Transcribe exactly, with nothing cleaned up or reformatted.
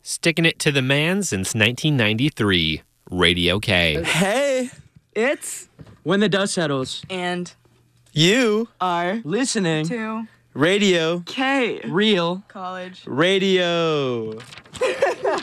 Sticking it to the man since nineteen ninety-three. Radio K. Hey, It's when the dust settles, and you are listening. to Radio K Real College Radio.